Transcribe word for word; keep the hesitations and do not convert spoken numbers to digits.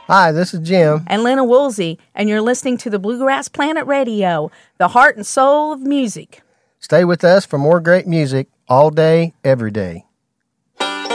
Hi, this is Jim. And Lena Woolsey, and you're listening to the Bluegrass Planet Radio, the heart and soul of music. Stay with us for more great music all day, every day.